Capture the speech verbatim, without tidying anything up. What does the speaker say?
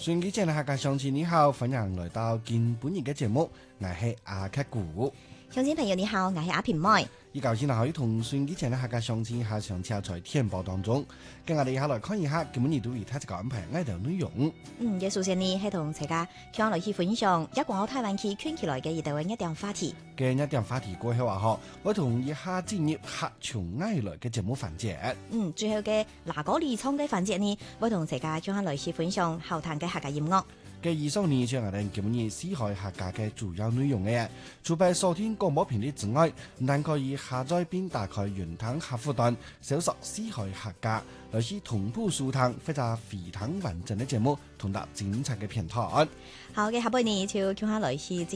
順機前嘅客家鄉親你好，歡迎來到今本日嘅節目，我係阿克古。 鄉親朋友你好，我係阿平妹。 依舊先可以同順機前嘅客家鄉親下上車在天報當中，跟我哋一下來看一下今本日對於他這個安排愛的內容。 嗯，嘅首先呢係同大家向來去分享一廣澳台灣區圈起來嘅一條一點話題。 嘅一點話題過後話嗬，我同一下進入客從愛來嘅節目環節。 嗯，最後嘅嗱嗰離倉嘅環節呢，我同大家向來去分享後談嘅客家音樂。 嘅以上呢就係我哋今日四海客家嘅主要內容嘅。除咗收聽廣播頻率之外，但可以下載並打開雲端客戶端，搜索四海客家，來是同步收聽或者非常完整嘅節目，同得精彩嘅片段。 好嘅，下半年就叫下來是。